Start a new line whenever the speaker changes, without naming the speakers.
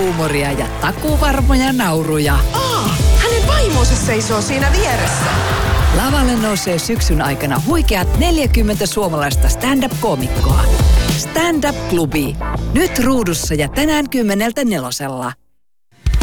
huumoria ja takuvarmoja nauruja.
Hänen vaimonsa seisoo siinä vieressä.
Lavalle nousee syksyn aikana huikeat 40 suomalaista stand-up-koomikkoa. Stand Up Klubi. Nyt ruudussa ja tänään 10:00 4.